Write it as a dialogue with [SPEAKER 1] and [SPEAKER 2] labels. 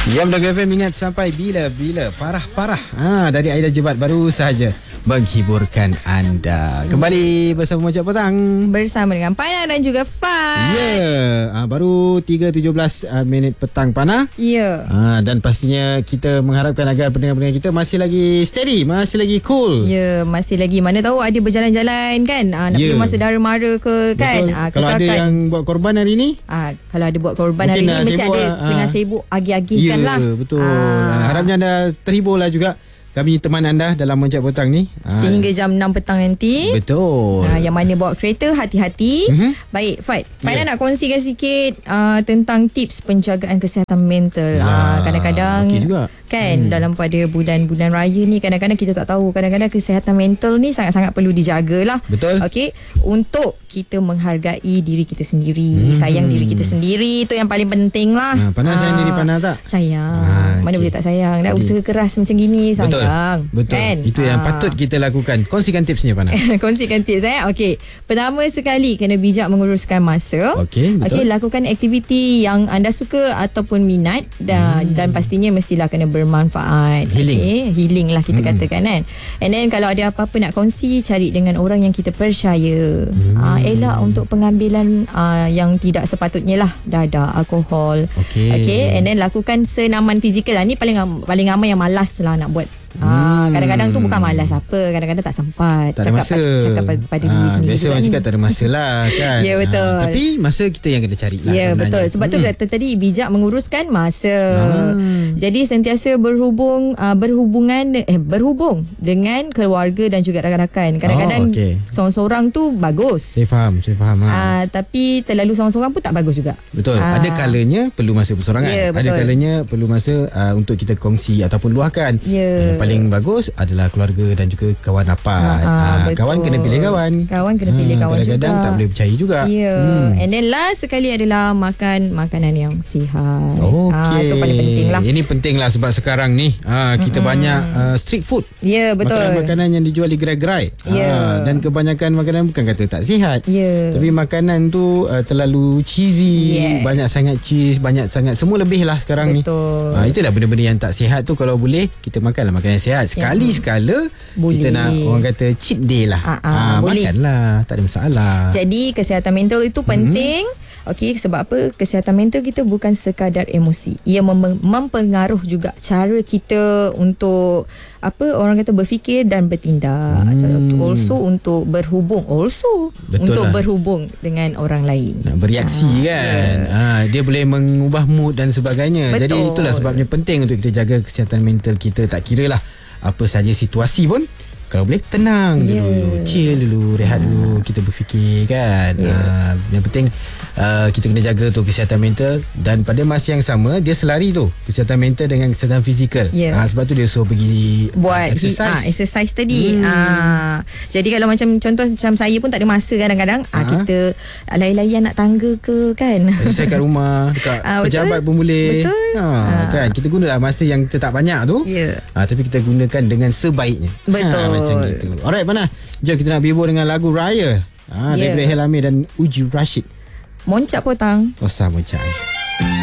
[SPEAKER 1] Jam Dog FM ingat sampai bila-bila. Parah-parah. Dari Aida Jebat baru sahaja menghiburkan anda. Kembali bersama Mojak Petang.
[SPEAKER 2] Bersama dengan Pana dan juga Fat.
[SPEAKER 1] Baru 3.17 minit petang, Pana. Dan pastinya kita mengharapkan agar pendengar-pendengar kita masih lagi steady, masih lagi cool.
[SPEAKER 2] Masih lagi. Mana tahu ada berjalan-jalan kan. Nak pergi masa dara mara ke kan.
[SPEAKER 1] Kalau ada yang buat korban hari ni.
[SPEAKER 2] Kalau ada buat korban mungkin hari ni mesti ada tengah sibuk agih-agihkan lah.
[SPEAKER 1] Betul. Harapnya anda terhibur lah juga. Kami teman anda dalam Mojak Petang ni
[SPEAKER 2] sehingga jam 6 petang nanti.
[SPEAKER 1] Betul.
[SPEAKER 2] Yang mana bawa kereta, hati-hati. Baik, Fat, Faiza nak kongsikan sikit tentang tips penjagaan kesihatan mental. Kadang-kadang
[SPEAKER 1] okay juga.
[SPEAKER 2] Kan dalam pada bulan-bulan raya ni, kadang-kadang kita tak tahu, kadang-kadang kesihatan mental ni sangat-sangat perlu dijagalah.
[SPEAKER 1] Betul.
[SPEAKER 2] Okey, untuk kita menghargai diri kita sendiri, sayang diri kita sendiri, itu yang paling penting lah.
[SPEAKER 1] Pandai sayang diri Pandai tak?
[SPEAKER 2] Sayang. Mana boleh tak sayang. Dah usaha keras macam gini, sayang.
[SPEAKER 1] Betul.
[SPEAKER 2] Kan?
[SPEAKER 1] Itu yang patut kita lakukan. Kongsikan tipsnya, Pandai.
[SPEAKER 2] Kongsikan tips Okey. Pertama sekali, kena bijak menguruskan masa.
[SPEAKER 1] Okey, betul.
[SPEAKER 2] Okey, lakukan aktiviti yang anda suka ataupun minat dan pastinya mestilah kena bermanfaat.
[SPEAKER 1] Healing.
[SPEAKER 2] Okay? Healing lah kita katakan kan. And then kalau ada apa-apa nak kongsi, cari dengan orang yang kita percaya. Elak untuk pengambilan yang tidak sepatutnya lah. Dadah, alkohol. Okay. And then lakukan senaman fizikal lah. Ni paling ramai yang malas lah nak buat. Kadang-kadang tu bukan malas apa, kadang-kadang tak sempat.
[SPEAKER 1] Tak ada masa.
[SPEAKER 2] Cakap pada diri sendiri.
[SPEAKER 1] Biasa orang cakap tak ada masa lah kan.
[SPEAKER 2] Ya, betul.
[SPEAKER 1] Tapi masa kita yang kena cari lah
[SPEAKER 2] sebenarnya.
[SPEAKER 1] Ya,
[SPEAKER 2] betul. Sebab tu kata tadi bijak menguruskan masa. Jadi sentiasa berhubung dengan keluarga dan juga rakan-rakan. Kadang-kadang seorang-seorang tu bagus.
[SPEAKER 1] Saya faham.
[SPEAKER 2] Tapi terlalu seorang-seorang pun tak bagus juga.
[SPEAKER 1] Betul. Ada kalanya perlu masa bersorangan. Ada kalanya perlu masa untuk kita kongsi ataupun luahkan. Yang paling bagus adalah keluarga dan juga kawan rapat. Kawan kena pilih kawan.
[SPEAKER 2] Kawan kena pilih kawan juga.
[SPEAKER 1] Kadang-kadang tak boleh percaya juga.
[SPEAKER 2] And then last sekali adalah makan makanan yang sihat. Itu paling penting lah.
[SPEAKER 1] Ini penting lah sebab sekarang ni kita banyak street food.
[SPEAKER 2] Betul.
[SPEAKER 1] Makanan-makanan yang dijual di gerai-gerai. Dan kebanyakan makanan bukan kata tak sihat. Tapi makanan tu terlalu cheesy. Banyak sangat cheese, banyak sangat semua lebih lah sekarang ni. Itulah benda-benda yang tak sihat tu. Kalau boleh kita makanlah makanan yang sihat. Sekali-sekala kita nak orang kata cheat day lah. Makanlah, tak ada masalah.
[SPEAKER 2] Jadi kesihatan mental itu penting. Okey, sebab apa? Kesihatan mental kita bukan sekadar emosi. Ia mempengaruh juga cara kita untuk orang kata berfikir dan bertindak. Also untuk berhubung. Berhubung dengan orang lain.
[SPEAKER 1] Nak bereaksi kan. Dia boleh mengubah mood dan sebagainya. Jadi itulah sebabnya penting untuk kita jaga kesihatan mental kita. Tak kira lah apa saja situasi pun, kalau boleh tenang dulu, chill dulu, rehat dulu, kita berfikir kan. Yang penting kita kena jaga tu kesihatan mental. Dan pada masa yang sama dia selari tu kesihatan mental dengan kesihatan fizikal. Sebab tu dia suruh pergi
[SPEAKER 2] buat exercise tadi. Jadi kalau macam contoh macam saya pun tak ada masa kadang-kadang kita layan-layan nak tangga ke kan,
[SPEAKER 1] exercise kat rumah, dekat pejabat pun boleh. Kan kita gunalah masa yang kita tak banyak tu. Tapi kita gunakan dengan sebaiknya.
[SPEAKER 2] Betul.
[SPEAKER 1] Macam itu. Alright, Pana. Jom kita nak berhibur dengan lagu Raya. Daripada Helami dan Uji Rashid.
[SPEAKER 2] Moncak Petang.
[SPEAKER 1] Osah Moncak.